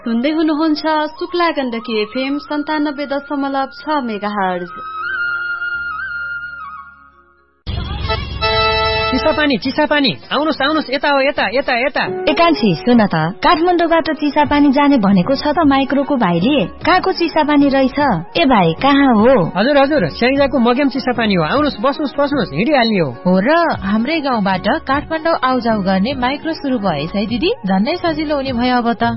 सुन्दै हुनुहुन्छ Shukla Gandaki FM 97.6 megahertz. Chisapani आउनुहोस् यता हो यता। एकान्छी सुन त, काठमाडौँबाट चिसापानी जाने भनेको छ त माइक्रोको भाइले। कहाँको चिसापानी रहेछ? ए भाइ कहाँ हो? हजुर स्याङ्जाको मगेम चिसापानी हो। आउनुहोस् बस्नुहोस् हिँडिहाल्ने हो र हाम्रै गाउँबाट काठमाडौँ आउजाउ गर्ने माइक्रो सुरु भएछ है दिदी। झन्डै सजिलो हुने भयो अब त।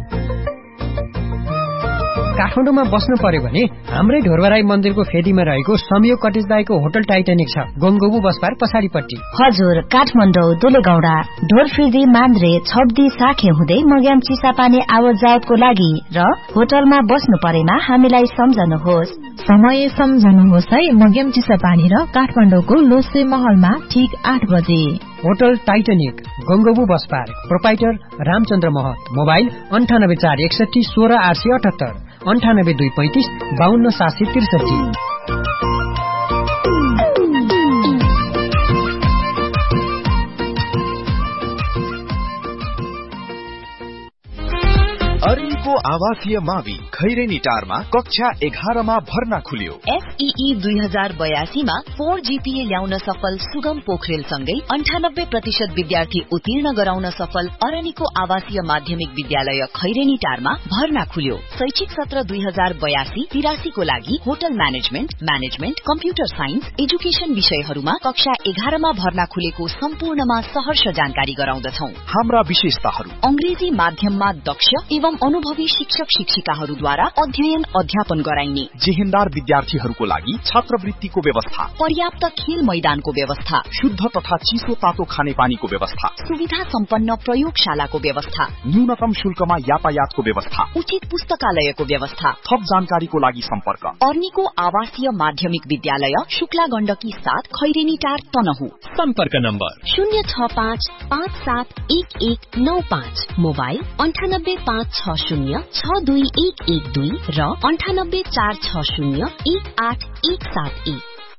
काठमाडौँमा बस्नु पर्यो भने हाम्रै ढोरबाराई मन्दिरको फेदीमा रहेको संयोग कटेज दाईको होटल टाइटानिक छ, गंगोबु बसपार पछाडिपट्टि। हजुर, काठमाडौँ दुलेगौडा ढोरफिर्दी मान्द्रे छब्दी साखे हुँदै मग्याम चिसापानी आवत जावतको लागि र होटलमा बस्नु परेमा हामीलाई सम्झनुहोस्। समय सम्झनुहोस् है। मग्याम चिसापानी र काठमाडौँको लोसे महलमा ठीक 8 बजे। Hotel Titanic गंगोबु bus park, proprietor Ramchandra महत। मोबाइल 984161 16878, 982535 52763। अर्नीको आवासीय मावि खैरेनी टारमा कक्षा 11 मा भर्ना खुल्यो। FEE 2082 मा 4 GPA ल्याउन सफल सुगम पोखरेल सँगै 98% विद्यार्थी उत्तीर्ण गराउन सफल अरनीको आवासीय माध्यमिक विद्यालय खैरेनी टारमा भर्ना खुल्यो। शैक्षिक सत्र 2082-83 को लागि hotel management, computer science, education विषयहरूमा कक्षा 11 मा भर्ना खुलेको सम्पूर्णमा सहर्ष जानकारी गराउँदछौं। हाम्रा विशेषताहरू: अंग्रेजी माध्यममा दक्ष एवं अनुभवी शिक्षक शिक्षिकाहरूद्वारा अध्ययन अध्यापन गराइने, जेहेन्दार विद्यार्थीहरूको लागि छात्रवृत्तिको व्यवस्था, पर्याप्त खेल मैदानको व्यवस्था, शुद्ध तथा चिसो तातो खानेपानीको व्यवस्था, सुविधा सम्पन्न प्रयोगशालाको व्यवस्था, न्यूनतम शुल्कमा यातायातको व्यवस्था, उचित पुस्तकालयको व्यवस्था। थप जानकारीको लागि सम्पर्क अर्नीको आवासीय माध्यमिक विद्यालय शुक्ला गण्डकी 7 खैरेनी टार तनहु। सम्पर्क नम्बर 065 571195, मोबाइल 9856 62112 र 9846 18171।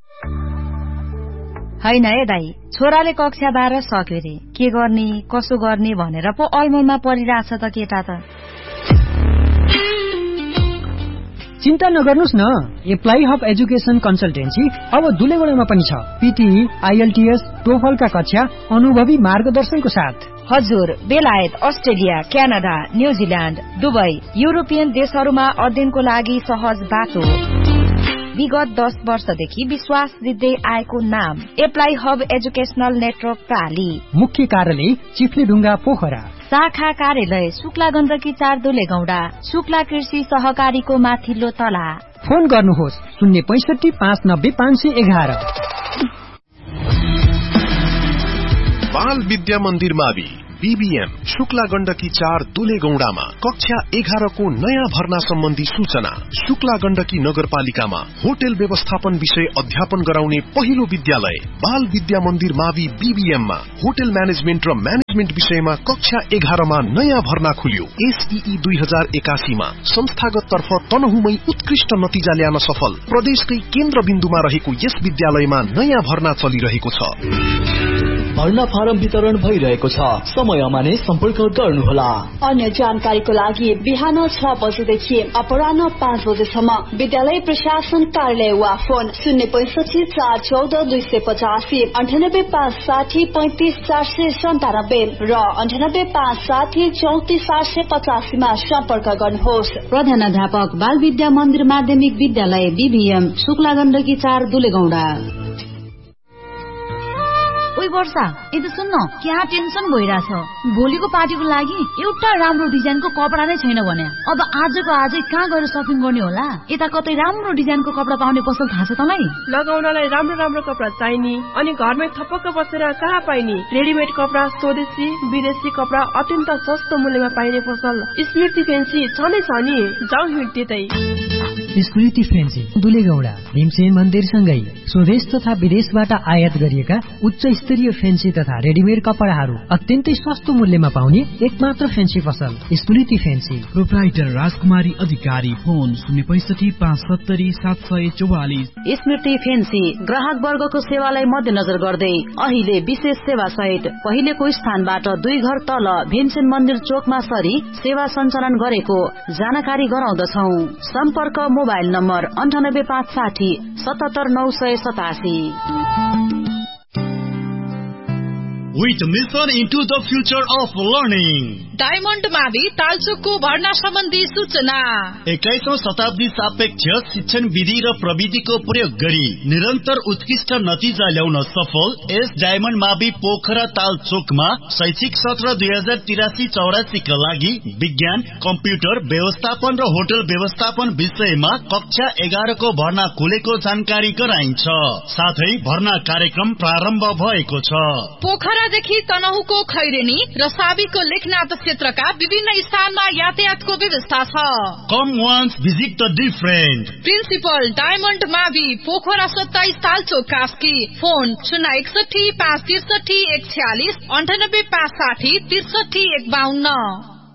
हैन है दाई, छोराले कक्षा 12 सक्यो रे, के गर्ने कसो गर्ने भनेर पो अलमलमा परिरहेछ त केटा त। चिन्ता नगर्नुस् न, एप्लाई हब एजुकेशन कन्सल्टेन्सी अब दुलेगौडामा पनि छ। PTE, IELTS, TOEFL का कक्षा अनुभवी मार्गदर्शनको साथ। हजुर, बेलायत, Australia, Canada, New Zealand, Dubai, European देशहरूमा अध्ययनको लागि सहज बाटो। विगत 10 वर्षदेखि विश्वास दिँदै आएको नाम एप्लाई हब एजुकेशनल नेटवर्क प्राली। मुख्य कार्यालय चिफ्लेढुङ्गा पोखरा, शाखा कार्यालय शुक्ला गण्डकी 4 दुलेगौडा, शुक्ला कृषि सहकारीको माथिल्लो तला। फोन गर्नुहोस् 065 590 511। बाल विद्या मन्दिर मावि BBM शुक्ला गण्डकी 4 दुलेगौडामा कक्षा 11 को नयाँ भर्ना सम्बन्धी सूचना। शुक्ला गण्डकी नगरपालिकामा होटल व्यवस्थापन विषय अध्यापन गराउने पहिलो विद्यालय बाल विद्या मन्दिर मावि BBM मा होटल म्यानेजमेन्ट र म्यानेजमेन्ट विषयमा कक्षा 11 मा नयाँ भर्ना खुल्यो। SEE 2081 मा संस्थागत तर्फ तनहुमै उत्कृष्ट नतिजा ल्याउन सफल प्रदेशकै केन्द्रबिन्दुमा रहेको यस विद्यालयमा नयाँ भर्ना चलिरहेको छ। भर्ना फारम वितरण भइरहेको छ। समयमा नै सम्पर्क गर्नुहोला। अन्य जानकारीको लागि बिहान 6 बजेदेखि अपराह्न 5 बजेसम्म विद्यालय प्रशासन कार्यालय वा फोन 065 414 285, 98 560 35 497 र 98 560 34 785 मा सम्पर्क गर्नुहोस्। प्रधानाध्यापक बाल विद्या मन्दिर माध्यमिक विद्यालय BBM शुक्ला गण्डकी 4 दुलेगौडा। ओइ वर्षा, यता सुन्न, क्या टेन्सन भइरहेछ। भोलिको पार्टीको लागि एउटा राम्रो डिजाइनको कपडा नै छैन भने अब आजको आजै कहाँ गएर सपिङ गर्ने होला? यता कतै राम्रो डिजाइनको कपडा पाउने पसल थाहा छ तँलाई? लगाउनलाई राम्रो कपडा चाहिने अनि घरमै थपक्क बसेर कहाँ पाइने? रेडिमेड कपडा, स्वदेशी विदेशी कपडा अत्यन्त सस्तो मूल्यमा पाइने पसल स्मृति फेन्सी छ नि। जाउँ हिँड त्यतै। स्मृति फेन्सी दुलेगौडा भीमसेन मन्दिरसँगै स्वदेश तथा विदेशबाट आयात गरिएका उच्च स्तरीय फेन्सी तथा रेडिमेड कपडाहरू अत्यन्तै सस्तो मूल्यमा पाउने एकमात्र फेन्सी पसल स्मृति फेन्सी। प्रोप्राइटर राजकुमारी अधिकारी, फोन 06570 744। स्मृति फेन्सी ग्राहक वर्गको सेवालाई मध्यनजर गर्दै अहिले विशेष सेवा सहित पहिलेको स्थानबाट 2 घर तल भीमसेन मन्दिर चोकमा सरी सेवा सञ्चालन गरेको जानकारी गराउँदछौ। सम्पर्क mobile number 98560 77987। With mission into the future of learning. Diamond मावि तालचोकको भर्ना सम्बन्धी सूचना। 21औं शताब्दी सापेक्ष शिक्षण विधि र प्रविधिको प्रयोग गरी निरन्तर उत्कृष्ट नतिजा ल्याउन सफल एस डायमण्ड मावि पोखरा तालचोकमा शैक्षिक सत्र 2083-84 का लागि विज्ञान, कम्प्युटर व्यवस्थापन र होटल व्यवस्थापन विषयमा कक्षा 11 को भर्ना खुलेको जानकारी गराइन्छ। साथै भर्ना कार्यक्रम प्रारम्भ भएको छ। पोखरादेखि तनहुको खैरेनी र साबीको लेखनाथ क्षेत्रका विभिन्न स्थानमा यातायातको व्यवस्था छ। कम once visit the different. Principal diamond मावि पोखरा 27 तालचोक कास्की। फोन 061 563 146 98 560 63 152।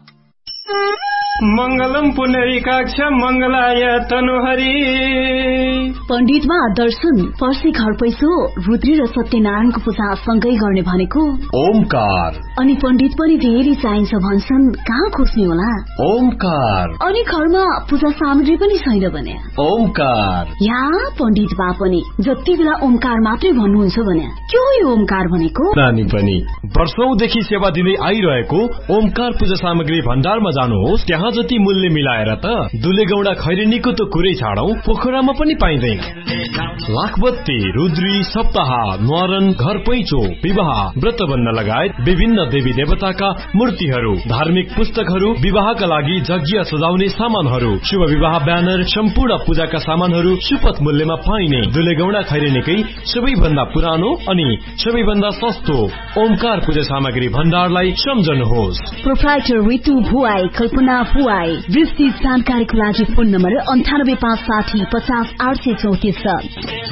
मंगलम पुनरीकाक्ष मंगलाय तनुहरी। पण्डितमा दर्शन, पर्सी घर पैसो, रुद्री र सत्यनारायणको पूजा सँगै गर्ने भनेको ओमकार। अनि पण्डित पनि धेरै चाहिन्छ भन्छन्, कहाँ खोज्ने होला? ओमकार। अनि घरमा पूजा सामग्री पनि छैन भने ओमकार। यहाँ पण्डित बा पनि जति बेला ओमकार मात्रै भन्नुहुन्छ भने के हो यो ओमकार भनेको? नानी पनि वर्षौंदेखि सेवा दिँदै आइरहेको ओमकार पूजा सामग्री भण्डारमा जानुहोस्। त्यहाँ जति मूल्य मिलाएर त दुलेगौडा खैरेनीको त कुरै छाडौं, पोखरामा पनि पाइँदैन। लाखबत्ती, रुद्री, सप्ताह, न्वारन, घर पैँचो, विवाह, व्रतबन्ध लगायत विभिन्न देवी देवताका मूर्तिहरू, धार्मिक पुस्तकहरू, विवाहका लागि यज्ञ सजाउने सामानहरू, शुभ विवाह ब्यानर, सम्पूर्ण पूजाका सामानहरू सुपथ मूल्यमा पाइने दुलेगौडा खैरेनीकै सबैभन्दा पुरानो अनि सबैभन्दा सस्तो ओमकार पूजा सामग्री भण्डारलाई सम्झनुहोस्। प्रोप्राइटर रितु भुवाई, कल्पना भुवाई। विस्तृत जानकारीको लागि फोन नम्बर 98560 50 834।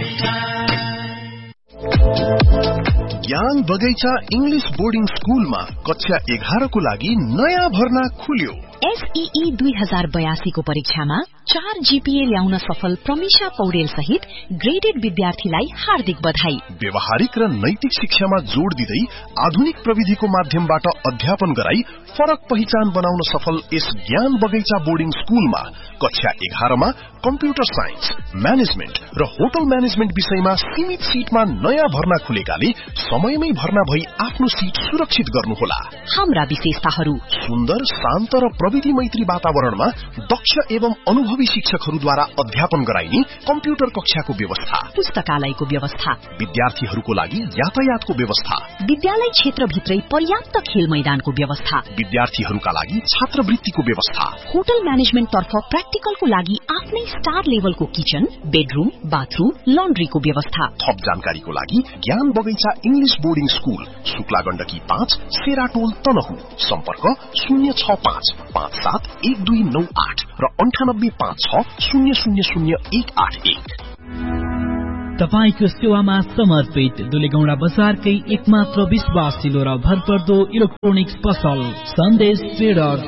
ज्ञान बगैँचा इंग्लिश बोर्डिङ स्कूलमा कक्षा 11 को लागि नयाँ भर्ना खुल्यो। SEE 2082 को परीक्षामा 4 GPA ल्याउन सफल प्रमिशा पौडेल सहित ग्रेडेड विद्यार्थीलाई हार्दिक बधाई। व्यवहारिक र नैतिक शिक्षामा जोड़ दिँदै आधुनिक प्रविधिको माध्यमबाट अध्यापन गराई फरक पहिचान बनाउन सफल यस ज्ञान बगैँचा बोर्डिङ स्कूलमा कक्षा 11 मा कम्प्युटर साइन्स, म्यानेजमेन्ट र होटल म्यानेजमेन्ट विषयमा सीमित सीटमा नयाँ भर्ना खुलेकाले समयमै भर्ना भई आफ्नो सीट सुरक्षित गर्नुहोला। हाम्रा विशेषताहरू: सुन्दर, शान्त र प्रविधि मैत्री वातावरणमा दक्ष एवं अनुभवी शिक्षकहरूद्वारा अध्यापन गराइने कम्प्युटर कक्षाको व्यवस्था, पुस्तकालयको व्यवस्था, विद्यार्थीहरूको लागि यातायातको व्यवस्था, विद्यालय क्षेत्रभित्रै पर्याप्त खेल मैदानको व्यवस्था, विद्यार्थीहरूका लागि छात्रवृत्तिको व्यवस्था, होटल म्यानेजमेन्ट तर्फ प्र्याक्टिकलको लागि आफ्नै स्टार लेभलको किचन, बेडरूम, बाथरूम, लन्ड्रीको व्यवस्था। थप जानकारीको लागि ज्ञान बगैँचा English boarding school, Shukla Gandaki 5, सेराटोल, Tanahun. सम्पर्क 065 57 1298 र 9856 000 181। तपाईको सेवामा समर्पित दुलेगौडा बजारकै एकमात्र विश्वासिलो र भरपर्दो इलेक्ट्रोनिक्स पसल सन्देश ट्रेडर्स,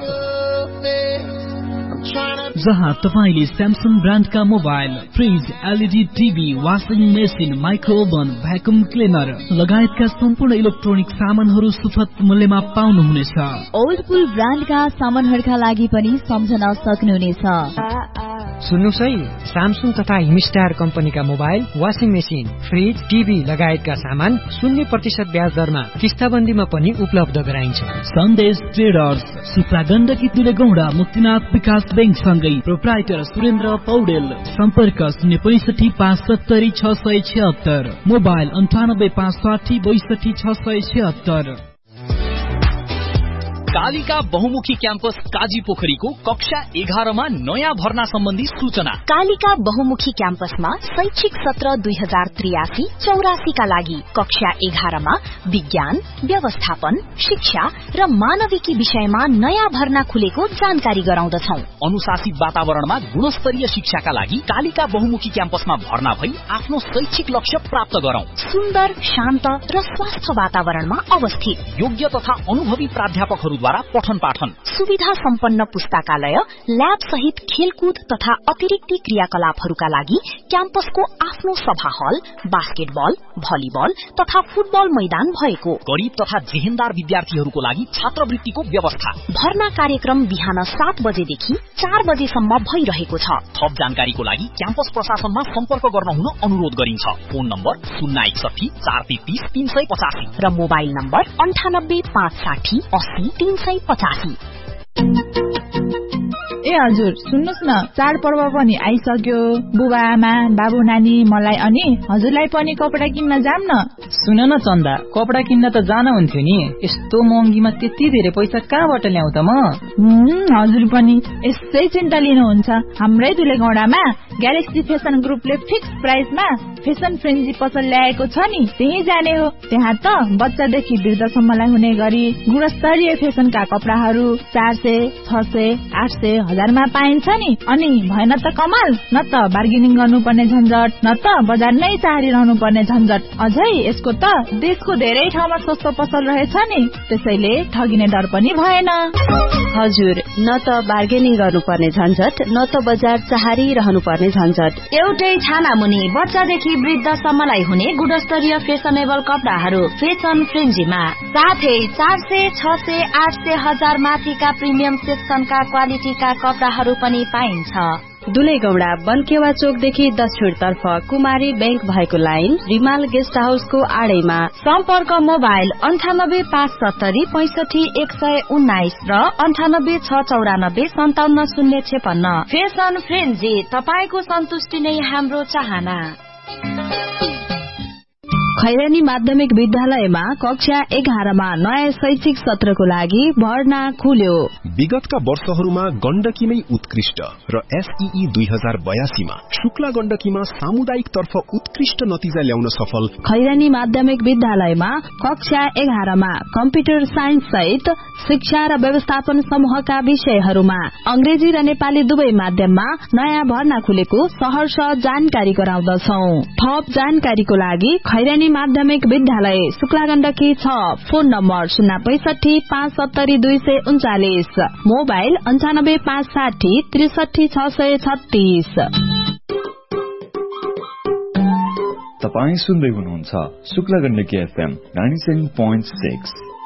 जहाँ तपाईले Samsung ब्रान्डका mobile, fridge, LED TV, washing machine, माइक्रोओभन, vacuum cleaner लगायतका सम्पूर्ण इलेक्ट्रोनिक सामानहरू सुपथ मूल्यमा पाउनुहुनेछ। ओल्ड पुल ब्रान्डका सामानहरूका लागि पनि सम्झन सक्नुहुनेछ। सुन्नुहोस् है, स्यामसङ तथा हिमस्टार कम्पनीका mobile, washing machine, fridge, TV लगायतका सामान 0% ब्याज दरमा किस्ताबन्दीमा पनि उपलब्ध गराइन्छ। सन्देश ट्रेडर्स, शुक्ला गण्डकी दुलेगौडा मुक्तिनाथ विकास बैंक सँगै प्रोप्राइटर सुरेन्द्र पौडेल। सम्पर्क 065 570 676, मोबाइल 98 560 62 676। कालिका बहुमुखी क्याम्पस काजी पोखरीको कक्षा 11 मा नयाँ भर्ना सम्बन्धी सूचना। कालिका बहुमुखी क्याम्पसमा शैक्षिक सत्र 2083-84 का लागि कक्षा 11 मा विज्ञान, व्यवस्थापन, शिक्षा र मानविकी विषयमा नयाँ भर्ना खुलेको जानकारी गराउँदछौ। अनुशासित वातावरणमा गुणस्तरीय शिक्षाका लागि कालिका बहुमुखी क्याम्पसमा भर्ना भई आफ्नो शैक्षिक लक्ष्य प्राप्त गरौं। सुन्दर, शान्त र स्वस्थ वातावरणमा अवस्थित, योग्य तथा अनुभवी प्राध्यापकहरूद्वारा पठन पाठन, सुविधा सम्पन्न पुस्तकालय, ल्याब सहित खेलकुद तथा अतिरिक्त क्रियाकलापहरूका लागि क्याम्पसको आफ्नो सभा हल, बास्केटबल, भलिबल तथा फुटबल मैदान भएको, गरीब तथा जेहेन्दार विद्यार्थीहरूको लागि छात्रवृत्तिको व्यवस्था। भर्ना कार्यक्रम बिहान 7 बजेदेखि 4 बजेसम्म भइरहेको छ। थप जानकारीको लागि क्याम्पस प्रशासनमा सम्पर्क गर्न हुन अनुरोध गरिन्छ। फोन नम्बर 061 433 385 र मोबाइल नम्बर 98 560 80 385। ए हजुर, सुन्नुस् न, चाडपर्व पनि आइसक्यो। बुबा आमा, बाबु नानी, मलाई अनि हजुरलाई पनि कपडा किन्न जाम न। सुन न चन्दा, कपडा किन्न त जान हुन्थ्यो नि। यस्तो महँगीमा त्यति धेरै पैसा कहाँबाट ल्याउँ त म? हजुर पनि यसै चिन्ता लिनुहुन्छ। हाम्रै दुलेगौडामा ग्यालेक्सी फेसन ग्रुपले फिक्स प्राइसमा फेसन फ्रेन्जी पसल ल्याएको छ नि, त्यही जाने हो। त्यहाँ त बच्चादेखि वृद्धसम्मलाई हुने गरी गुणस्तरीय फेसनका कपडाहरू 400, 600, 800, 1000 मा पाइन्छ नि। अनि भएन त कमाल, न त बार्गेनिङ गर्नुपर्ने झन्झट, न त बजार नै चाहरिरहनु पर्ने झन्झट। अझै यसको त देशको धेरै ठाउँमा सस्तो पसल रहेछ नि, त्यसैले ठगिने डर पनि भएन। हजुर, न त बार्गेनिङ गर्नुपर्ने झन्झट, न त बजार चाहरिरहनु पर्ने झन्झट। एउटै छाना मुनि बच्चादेखि वृद्धसम्मलाई हुने गुणस्तरीय फेसनेबल कपडाहरू फेसन फ्रेन्जीमा, साथै 400, 600, 800, 1000 माथिका प्रिमियम सेक्सनका क्वालिटीका कपडाहरू पनि पाइन्छ। दुलेगौडा बनकेवा चोकदेखि दक्षिणतर्फ कुमारी बैंक भएको लाइन रिमाल गेस्ट हाउसको आडैमा। सम्पर्क मोबाइल 98 570 65 119 र 98 694 57 056। फेसन फ्रेन्जी, तपाईको सन्तुष्टि नै हाम्रो चाहना। खैरानी माध्यमिक विद्यालयमा कक्षा 11 मा नयाँ शैक्षिक सत्रको लागि भर्ना खुल्यो। विगतका वर्षहरूमा गण्डकीमै उत्कृष्ट र SEE 2082 मा शुक्ला गण्डकीमा सामुदायिक तर्फ उत्कृष्ट नतिजा ल्याउन सफल खैरानी माध्यमिक विद्यालयमा कक्षा 11 मा कम्प्युटर साइन्स सहित शिक्षा र व्यवस्थापन समूहका विषयहरूमा अंग्रेजी र नेपाली दुवै माध्यममा नयाँ भर्ना खुलेको सहर्ष जानकारी गराउँदछौ। थप जानकारीको लागि खैरानी माध्यमिक विद्यालय Shukla Gandaki 6, phone number 065 570 239, mobile 95 560 63 636। तपाई सुन्दै हुनुहुन्छ शुक्ला गण्डकी FM 97.6।